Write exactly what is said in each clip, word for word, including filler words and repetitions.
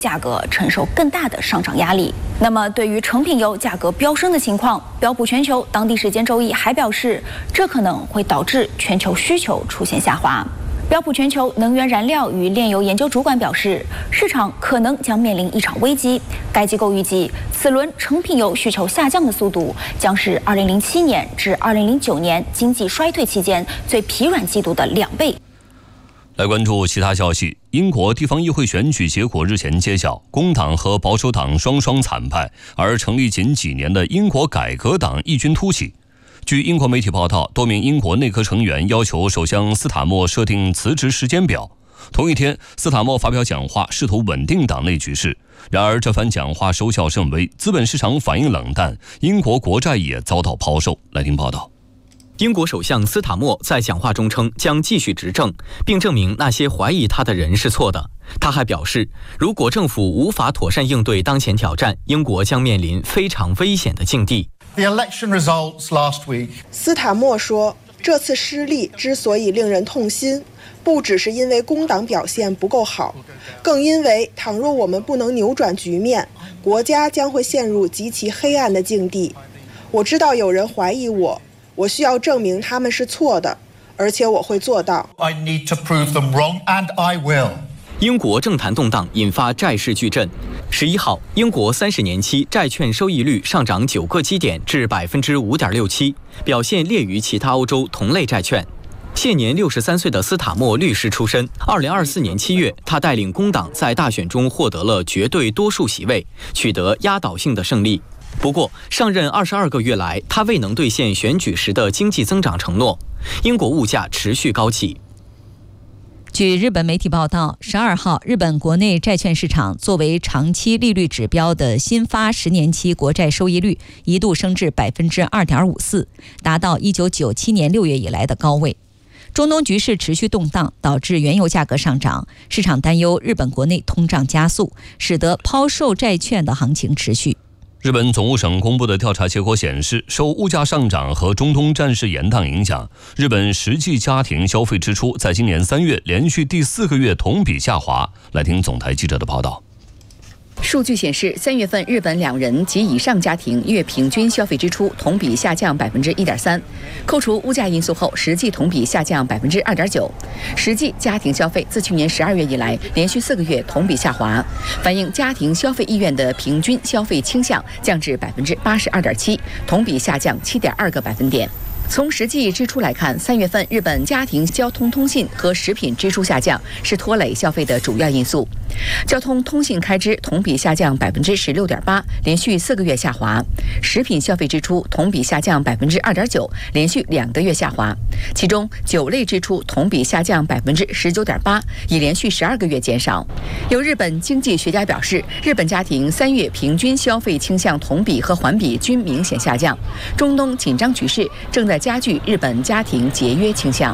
价格承受更大的上涨压力。那么，对于成品油价格飙升的情况，标普全球当地时间周一还表示，这可能会导致全球需求出现下滑。标普全球能源燃料与炼油研究主管表示，市场可能将面临一场危机。该机构预计，此轮成品油需求下降的速度将是二零零七年至二零零九年经济衰退期间最疲软季度的两倍。 来关注其他消息，英国地方议会选举结果日前揭晓，工党和保守党双双惨败，而成立仅几年的英国改革党异军突起。据英国媒体报道，多名英国内阁成员要求首相斯塔默设定辞职时间表。同一天，斯塔默发表讲话，试图稳定党内局势。然而，这番讲话收效甚微，资本市场反应冷淡，英国国债也遭到抛售。来听报道。 英国首相斯塔默在讲话中称将继续执政，并证明那些怀疑他的人是错的。他还表示，如果政府无法妥善应对当前挑战，英国将面临非常危险的境地。 The election results last week. 斯塔默说，这次失利之所以令人痛心，不只是因为工党表现不够好，更因为倘若我们不能扭转局面，国家将会陷入极其黑暗的境地。我知道有人怀疑我，我需要证明他们是错的，而且我会做到。 I need to prove them wrong, and I will. 英国政坛动荡引发债市巨震。十一号，英国三十年期债券收益率上涨九个基点至百分之五点六七，表现劣于其他欧洲同类债券。现年六十三岁的斯塔默律师出身，二零二四年七月，他带领工党在大选中获得了绝对多数席位，取得压倒性的胜利。不过，上任二十二个月来，他未能兑现选举时的经济增长承诺。英国物价持续高企。 据日本媒体报道，十二号，日本国内债券市场作为长期利率指标的新发十年期国债收益率一度升至百分之二点五四，达到一九九七年六月以来的高位。中东局势持续动荡，导致原油价格上涨，市场担忧日本国内通胀加速，使得抛售债券的行情持续。 日本总务省公布的调查结果显示，受物价上涨和中东战事延宕影响，日本实际家庭消费支出在今年三月连续第四个月同比下滑。来听总台记者的报道。 数据显示，三月份日本两人及以上家庭月平均消费支出同比下降百分之一点三，扣除物价因素后，实际同比下降百分之二点九。实际家庭消费自去年十二月以来连续四个月同比下滑，反映家庭消费意愿的平均消费倾向降至百分之八十二点七，同比下降七点二个百分点。从实际支出来看，三月份日本家庭交通通信和食品支出下降是拖累消费的主要因素。交通通信开支同比下降百分之十六点八，连续四个月下滑；食品消费支出同比下降百分之二点九，连续两个月下滑。其中酒类支出同比下降百分之十九点八，已连续十二个月减少。有日本经济学家表示，日本家庭三月平均消费倾向同比和环比均明显下降。中东紧张局势正在加剧日本家庭节约倾向。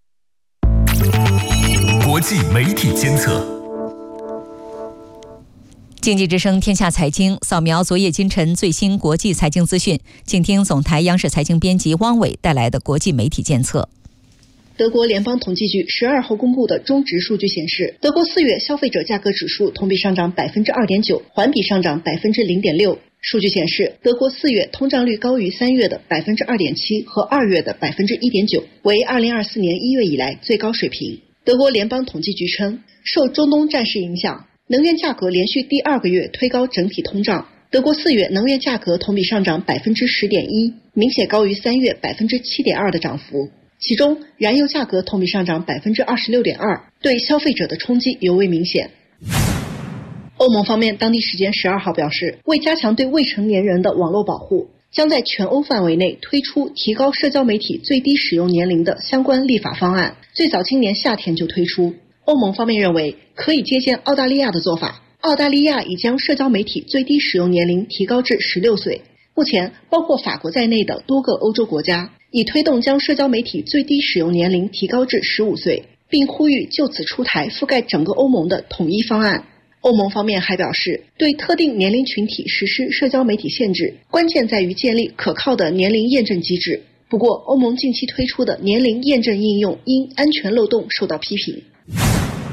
国际媒体监测。 经济之声天下财经扫描昨夜今晨最新国际财经资讯，请听总台央视财经编辑汪伟带来的国际媒体监测。 德国联邦统计局十二号公布的中值数据显示，德国四月消费者价格指数同比上涨百分之二点九，环比上涨百分之零点六。数据显示，德国四月通胀率高于三月的百分之二点七和二月的百分之一点九，为二零二四年一月以来最高水平。德国联邦统计局称，受中东战事影响，能源价格连续第二个月推高整体通胀。德国四月能源价格同比上涨百分之十点一，明显高于三月百分之七点二的涨幅。其中，燃油价格同比上涨百分之二十六点二，对消费者的冲击尤为明显。欧盟方面当地时间十二号表示，为加强对未成年人的网络保护，将在全欧范围内推出提高社交媒体最低使用年龄的相关立法方案，最早今年夏天就推出。欧盟方面认为可以借鉴澳大利亚的做法，澳大利亚已将社交媒体最低使用年龄提高至十六岁。目前，包括法国在内的多个欧洲国家已推动将社交媒体最低使用年龄提高至十五岁，并呼吁就此出台覆盖整个欧盟的统一方案。欧盟方面还表示，对特定年龄群体实施社交媒体限制，关键在于建立可靠的年龄验证机制。不过，欧盟近期推出的年龄验证应用因安全漏洞受到批评。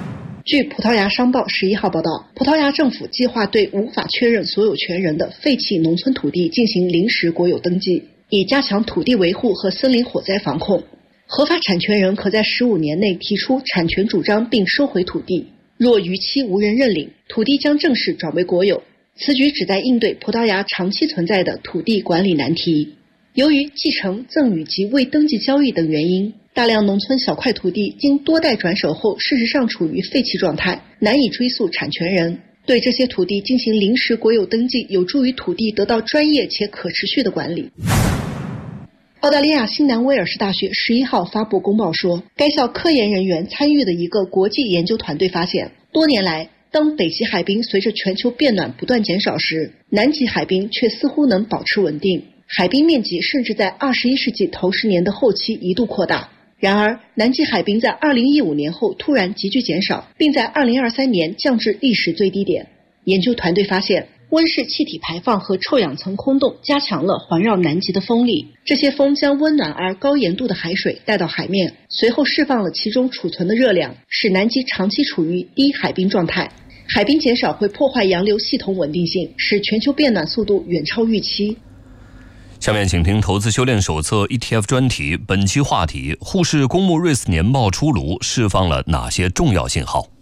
据葡萄牙商报十一号报道，葡萄牙政府计划对无法确认所有权人的废弃农村土地进行临时国有登记，以加强土地维护和森林火灾防控。合法产权人可在十五年内提出产权主张并收回土地，若逾期无人认领，土地将正式转为国有。此举旨在应对葡萄牙长期存在的土地管理难题。由于继承、赠与及未登记交易等原因，大量农村小块土地经多代转手后，事实上处于废弃状态，难以追溯产权人。对这些土地进行临时国有登记，有助于土地得到专业且可持续的管理。澳大利亚新南威尔士大学十一号发布公报说，该校科研人员参与的一个国际研究团队发现，多年来，当北极海冰随着全球变暖不断减少时，南极海冰却似乎能保持稳定。海冰面积甚至在二十一世纪头十年的后期一度扩大。然而，南极海冰在二零一五年后突然急剧减少，并在二零二三年降至历史最低点。研究团队发现，温室气体排放和臭氧层空洞加强了环绕南极的风力，这些风将温暖而高盐度的海水带到海面，随后释放了其中储存的热量，使南极长期处于低海冰状态。海冰减少会破坏洋流系统稳定性，使全球变暖速度远超预期。 下面请听投资修炼手册 E T F 专题，本期话题：沪市公募 REITs 年报出炉，释放了哪些重要信号？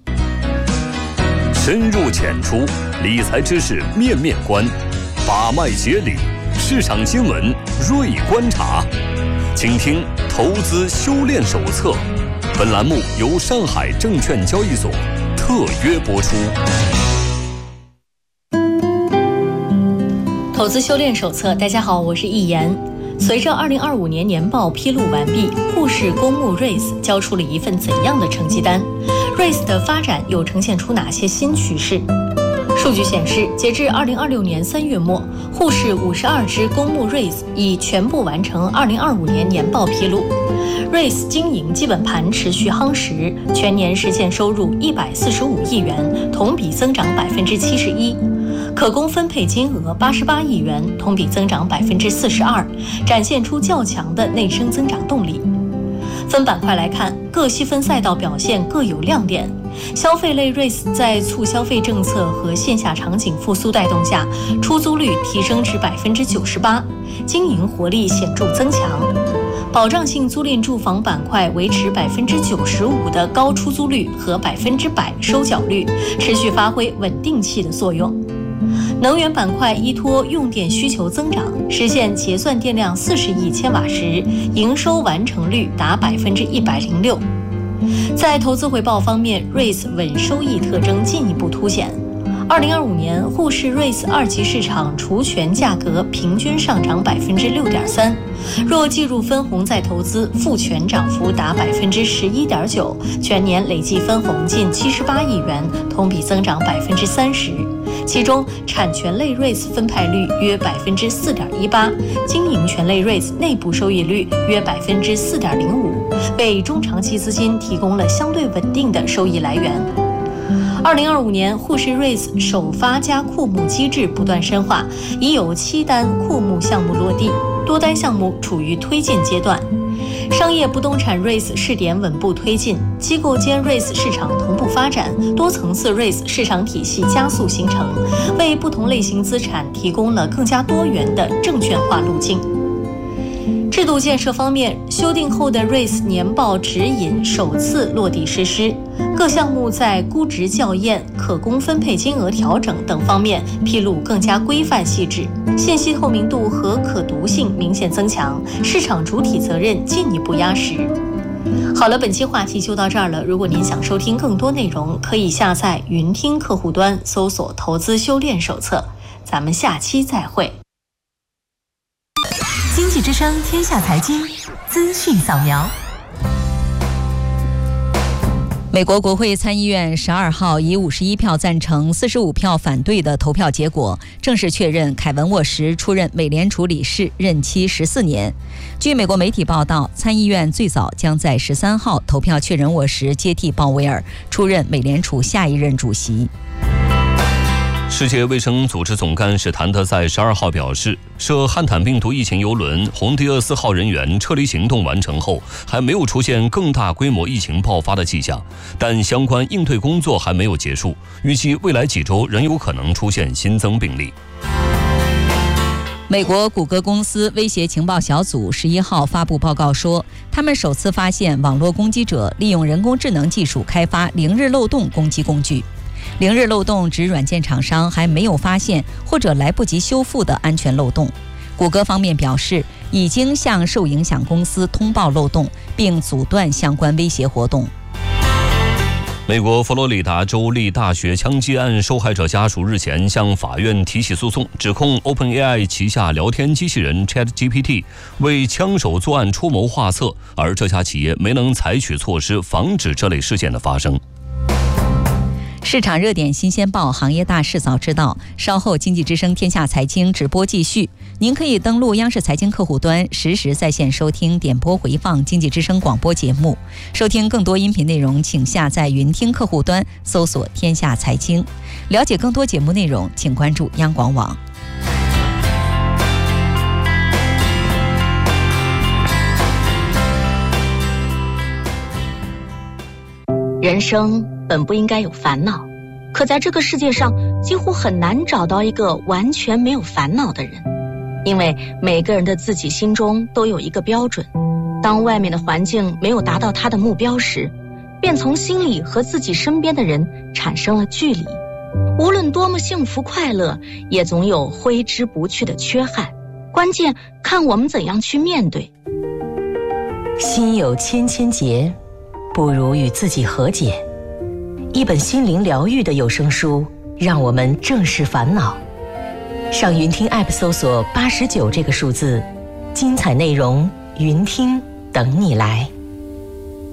深入浅出，理财知识面面观，把脉解理，市场新闻锐观察。请听投资修炼手册。本栏目由上海证券交易所特约播出。 投资修炼手册，大家好，我是易言。随着二零二五年年报披露完毕，沪市公募 REITs 交出了一份怎样的成绩单 ？REITs 的发展又呈现出哪些新趋势？数据显示，截至二零二六年三月末，沪市五十二只公募 REITs 已全部完成二零二五年年报披露。REITs 经营基本盘持续夯实，全年实现收入一百四十五亿元，同比增长百分之七十一。可供分配金额八十八亿元，同比增长百分之四十二，展现出较强的内生增长动力。分板块来看，各细分赛道表现各有亮点。消费类 REITs 在促消费政策和线下场景复苏带动下，出租率提升至百分之九十八，经营活力显著增强。保障性租赁住房板块维持百分之九十五的高出租率和百分之百收缴率，持续发挥稳定器的作用。能源板块依托用电需求增长，实现结算电量四十亿千瓦时，营收完成率达百分之一百零六。在投资回报方面 ，REITs 稳收益特征进一步凸显。二零二五年沪市 REITs 二级市场除权价格平均上涨百分之六点三，若计入分红再投资，复权涨幅达百分之十一点九，全年累计分红近七十八亿元，同比增长百分之三十。其中，产权类 REITs 分派率约百分之四点一八，经营权类 REITs 内部收益率约百分之四点零五，为中长期资金提供了相对稳定的收益来源。二零二五年沪市 REITs 首发加库募机制不断深化，已有七单库募项目落地，多单项目处于推进阶段。商业不动产 REITs 试点稳步推进，机构间 REITs 市场同步发展，多层次 REITs 市场体系加速形成，为不同类型资产提供了更加多元的证券化路径。制度建设方面，修订后的 REITs 年报指引首次落地实施，各项目在估值校验、可供分配金额调整等方面披露更加规范细致，信息透明度和可读性明显增强，市场主体责任进一步压实。好了，本期话题就到这儿了。如果您想收听更多内容，可以下载云听客户端，搜索投资修炼手册。咱们下期再会。 经济之声天下财经资讯扫描。 美国国会参议院十二号以五十一票赞成、四十五票反对的投票结果，正式确认凯文·沃什出任美联储理事，任期十四年。据美国媒体报道，参议院最早将在十三号投票确认沃什接替鲍威尔出任美联储下一任主席。 世界卫生组织总干事谭德赛十二号表示，涉汉坦病毒疫情邮轮红迪厄斯号人员撤离行动完成后，还没有出现更大规模疫情爆发的迹象，但相关应对工作还没有结束，预计未来几周仍有可能出现新增病例。 美国谷歌公司威胁情报小组十一号发布报告说，他们首次发现网络攻击者利用人工智能技术开发零日漏洞攻击工具。零日漏洞指软件厂商还没有发现或者来不及修复的安全漏洞。谷歌方面表示，已经向受影响公司通报漏洞，并阻断相关威胁活动。 美国佛罗里达州立大学枪击案受害者家属日前向法院提起诉讼，指控 OpenAI 旗下聊天机器人 ChatGPT 为枪手作案出谋划策，而这家企业没能采取措施防止这类事件的发生。 市场热点新鲜报，行业大事早知道。稍后经济之声天下财经直播继续，您可以登录央视财经客户端，实时在线收听点播回放经济之声广播节目。收听更多音频内容，请下载云听客户端，搜索天下财经。了解更多节目内容，请关注央广网。 人生本不应该有烦恼，可在这个世界上几乎很难找到一个完全没有烦恼的人，因为每个人的自己心中都有一个标准，当外面的环境没有达到他的目标时，便从心里和自己身边的人产生了距离。无论多么幸福快乐，也总有挥之不去的缺憾，关键看我们怎样去面对。 心有千千结，不如与自己和解。一本心灵疗愈的有声书，让我们正视烦恼。上云听 App 搜索八十九这个数字，精彩内容云听等你来。